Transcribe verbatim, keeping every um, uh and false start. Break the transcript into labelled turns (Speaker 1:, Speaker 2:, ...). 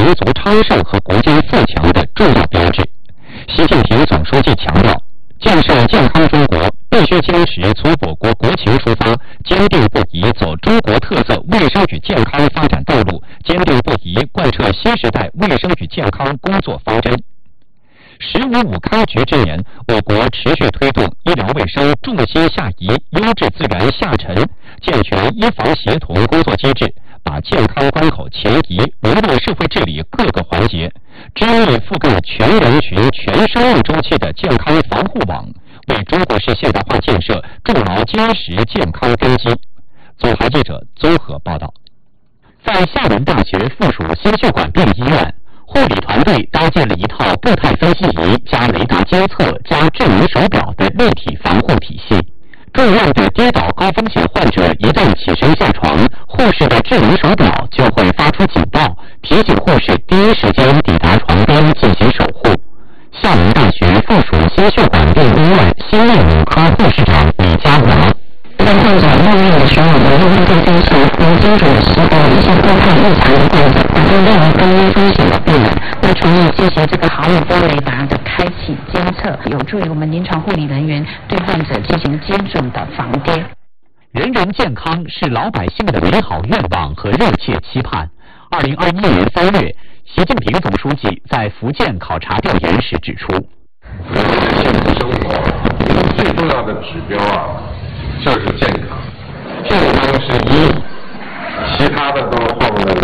Speaker 1: 族昌盛和国家富强的重要标志。习近平总书记强调，建设健康中国必须坚持从我国国情出发，坚定不移走中国特色卫生与健康发展道路，坚定不移贯彻新时代卫生与健康工作方针。十五五开局之年，我国持续推动医疗卫生重心下移、优质资源下沉，健全医防协同工作机制，把健康关口前移融入社会治理各个环节，织密覆盖全人群、全生命周期的健康防护网，为中国式现代化建设筑牢坚实健康根基。总台记者综合报道。在厦门大学附属心血管病医院，护理团队搭建了一套步态分析仪加雷达监测加智能手表的立体防护体系。重要的跌倒高风险患者一旦起身下床，护士的智能手表就会发出警报，提醒护士第一时间抵达床边进行守护。厦门大学附属心血管病医院心内母科护士长李佳华。在患者入院的时候，我们会更坚持能精准的识别一些动态异常的患者，保证任何高危风险的病人。那除了进行这个毫米波雷达的开启监测，有助于我们临床护理人员对患者进行精准的防跌。
Speaker 2: 人人健康是老百姓的美好愿望和热切期盼。二零二一年三月，习近平总书记在福建考察调研时指出，
Speaker 3: 人们的幸福生活一个最重要的指标啊，就是健康。健康是一，其他的都后面